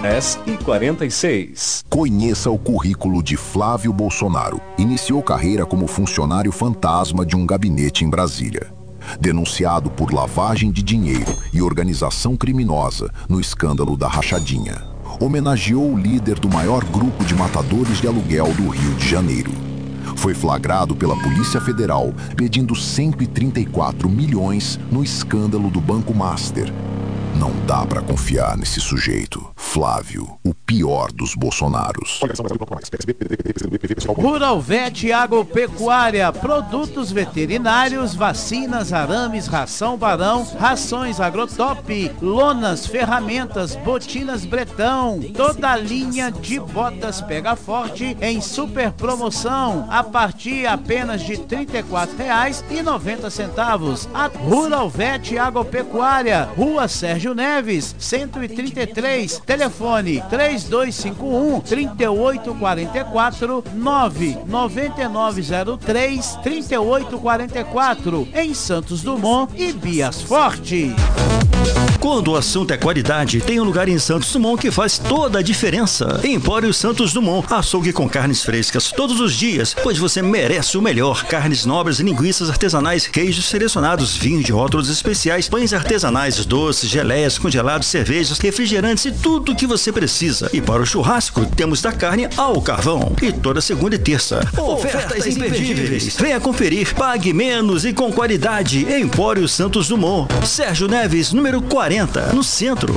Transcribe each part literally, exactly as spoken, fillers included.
dez e quarenta e seis. Conheça o currículo de Flávio Bolsonaro. Iniciou carreira como funcionário fantasma de um gabinete em Brasília. Denunciado por lavagem de dinheiro e organização criminosa no escândalo da rachadinha. Homenageou o líder do maior grupo de matadores de aluguel do Rio de Janeiro. Foi flagrado pela Polícia Federal pedindo cento e trinta e quatro milhões no escândalo do Banco Master. Não dá pra confiar nesse sujeito. Flávio, o pior dos Bolsonaros. Rural Vet Agropecuária, produtos veterinários, vacinas, arames, ração Barão, rações Agrotop, lonas, ferramentas, botinas Bretão, toda a linha de botas Pega Forte em super promoção, a partir apenas de trinta e quatro reais e noventa centavos. A Rural Vet Agropecuária, Rua Sérgio Neves, cento e trinta e três, telefone três dois cinco um, três oito quatro quatro, nove nove nove zero três, três oito quatro quatro, em Santos Dumont e Bias Forte. Quando o assunto é qualidade, tem um lugar em Santos Dumont que faz toda a diferença. Empório Santos Dumont, açougue com carnes frescas todos os dias, pois você merece o melhor. Carnes nobres, linguiças artesanais, queijos selecionados, vinhos de rótulos especiais, pães artesanais, doces, geleias, congelados, cervejas, refrigerantes e tudo o que você precisa. E para o churrasco, temos da carne ao carvão. E toda segunda e terça, ofertas imperdíveis. Venha conferir, pague menos e com qualidade. Empório Santos Dumont, Sérgio Neves, número quarenta, no centro.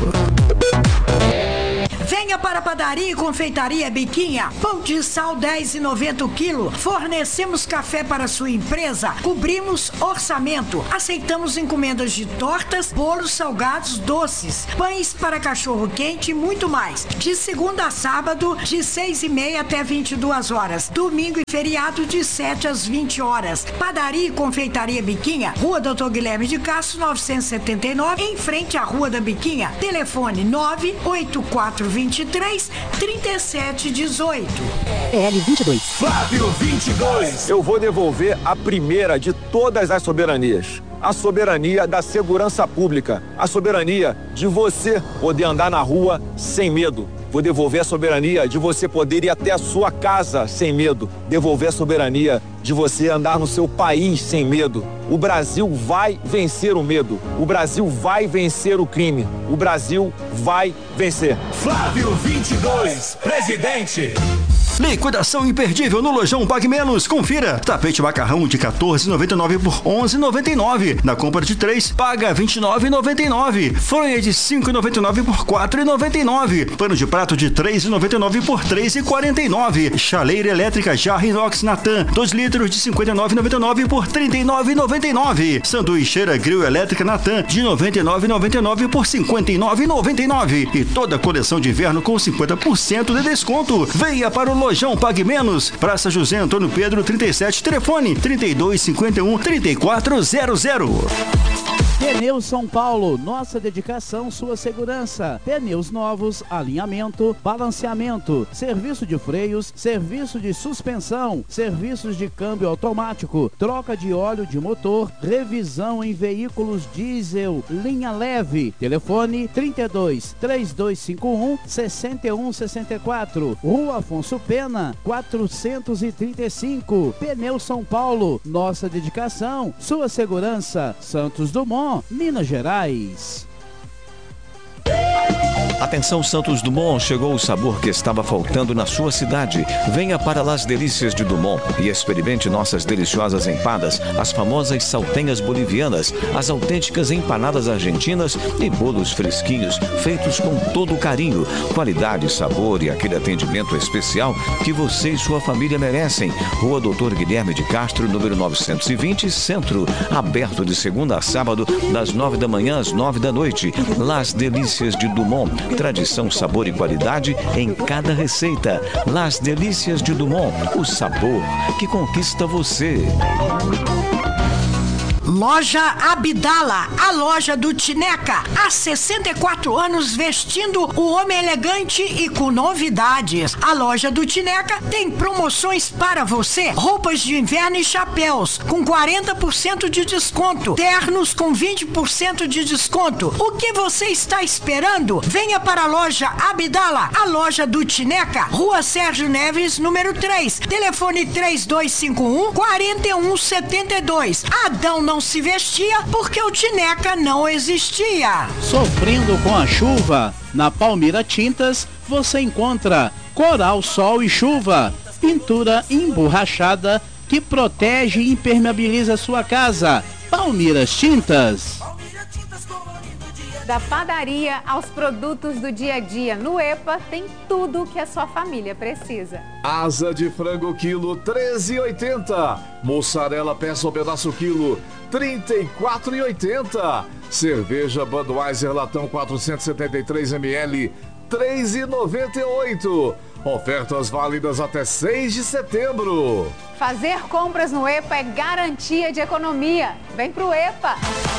Venha para a Padaria e Confeitaria Biquinha. Pão de sal dez e noventa o quilo. Fornecemos café para sua empresa. Cobrimos orçamento. Aceitamos encomendas de tortas, bolos salgados, doces, pães para cachorro quente e muito mais. De segunda a sábado, de seis e meia até vinte e duas horas. Domingo e feriado, de sete às vinte horas. Padaria e Confeitaria Biquinha, Rua Doutor Guilherme de Castro, novecentos e setenta e nove, em frente à Rua da Biquinha. Telefone nove oito quatro vinte e três, trinta e sete dezoito. P L vinte e dois. Flávio vinte e dois. Eu vou devolver a primeira de todas as soberanias. A soberania da segurança pública. A soberania de você poder andar na rua sem medo. Vou devolver a soberania de você poder ir até a sua casa sem medo. Devolver a soberania de você andar no seu país sem medo. O Brasil vai vencer o medo. O Brasil vai vencer o crime. O Brasil vai vencer. Flávio vinte e dois, presidente. Liquidação imperdível no Lojão Pague Menos. Confira. Tapete macarrão de quatorze reais e noventa e nove centavos por onze reais e noventa e nove centavos. Na compra de três, paga vinte e nove reais e noventa e nove centavos. Fronha de cinco reais e noventa e nove centavos por quatro reais e noventa e nove centavos. Pano de prato de três reais e noventa e nove centavos por três reais e quarenta e nove centavos. Chaleira elétrica Jarra Inox Natan, dois litros de cinquenta e nove reais e noventa e nove centavos por trinta e nove reais e noventa e nove centavos. Sanduicheira grill elétrica Natan de noventa e nove reais e noventa e nove centavos por cinquenta e nove reais e noventa e nove centavos. E toda a coleção de inverno com cinquenta por cento de desconto. Venha para o Lojão Pague Menos, Praça José Antônio Pedro trinta e sete, telefone trinta e dois, cinquenta e um, trinta e quatro zero zero. Pneus São Paulo, nossa dedicação, sua segurança. Pneus novos, alinhamento, balanceamento, serviço de freios, serviço de suspensão, serviços de câmbio automático, troca de óleo de motor, revisão em veículos diesel, linha leve. Telefone trinta e dois, três dois cinco um, seis um seis quatro, Rua Afonso Pena, quatrocentos e trinta e cinco. Pneus São Paulo, nossa dedicação, sua segurança. Santos Dumont, Minas Gerais. Atenção Santos Dumont, chegou o sabor que estava faltando na sua cidade. Venha para Las Delícias de Dumont e experimente nossas deliciosas empadas, as famosas saltenhas bolivianas, as autênticas empanadas argentinas e bolos fresquinhos, feitos com todo carinho, qualidade, sabor e aquele atendimento especial que você e sua família merecem. Rua Doutor Guilherme de Castro, número novecentos e vinte, Centro, aberto de segunda a sábado, das nove da manhã às nove da noite. Las Delícias de Dumont, tradição, sabor e qualidade em cada receita. Las Delícias de Dumont, o sabor que conquista você. Loja Abdala, a loja do Tineca. Há sessenta e quatro anos vestindo o homem elegante e com novidades. A loja do Tineca tem promoções para você. Roupas de inverno e chapéus com quarenta por cento de desconto. Ternos com vinte por cento de desconto. O que você está esperando? Venha para a loja Abdala, a loja do Tineca, Rua Sérgio Neves, número três. Telefone três dois cinco um, quatro um sete dois. Adão não se vestia porque o Tineca não existia. Sofrendo com a chuva? Na Palmira Tintas você encontra Coral, Sol e Chuva, pintura emborrachada que protege e impermeabiliza sua casa. Palmira Tintas. Da padaria aos produtos do dia a dia, no EPA tem tudo o que a sua família precisa. Asa de frango quilo treze e oitenta. Mussarela peça ou pedaço quilo trinta e quatro e oitenta. Cerveja Budweiser latão quatrocentos e setenta e três mililitros três e noventa e oito. Ofertas válidas até seis de setembro. Fazer compras no EPA é garantia de economia. Vem pro EPA.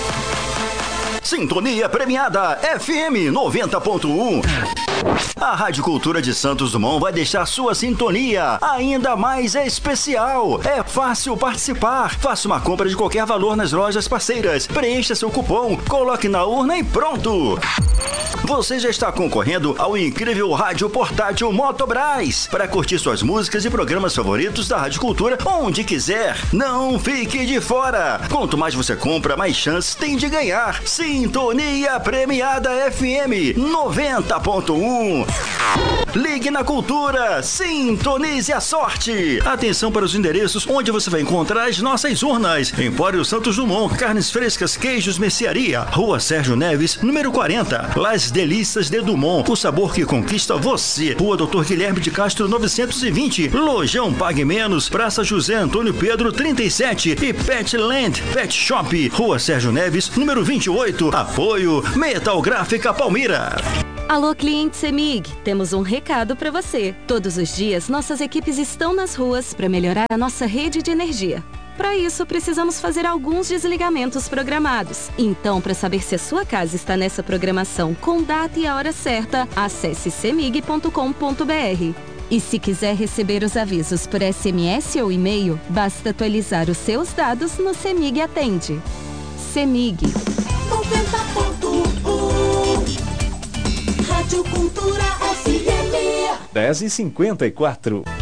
Sintonia premiada F M noventa ponto um. A Rádio Cultura de Santos Dumont vai deixar sua sintonia ainda mais especial. É fácil participar. Faça uma compra de qualquer valor nas lojas parceiras. Preencha seu cupom, coloque na urna e pronto. Você já está concorrendo ao incrível rádio portátil Motobras para curtir suas músicas e programas favoritos da Rádio Cultura onde quiser. Não fique de fora. Quanto mais você compra, mais chances tem de ganhar. Sintonia premiada F M noventa ponto um. Ligue na Cultura, sintonize a sorte. Atenção para os endereços onde você vai encontrar as nossas urnas. Empório Santos Dumont, carnes frescas, queijos, mercearia. Rua Sérgio Neves, número quarenta. Las Delícias de Dumont, o sabor que conquista você. Rua Doutor Guilherme de Castro, novecentos e vinte. Lojão Pague Menos, Praça José Antônio Pedro, trinta e sete. E Petland Pet Shop, Rua Sérgio Neves, número vinte e oito. Apoio Metal Gráfica Palmira. Alô, cliente CEMIG, temos um recado para você. Todos os dias, nossas equipes estão nas ruas para melhorar a nossa rede de energia. Para isso, precisamos fazer alguns desligamentos programados. Então, para saber se a sua casa está nessa programação com data e a hora certa, acesse cemig ponto com ponto br. E se quiser receber os avisos por S M S ou e-mail, basta atualizar os seus dados no CEMIG Atende. CEMIG. noventa ponto um Rádio Cultura F M. dez e cinquenta e quatro.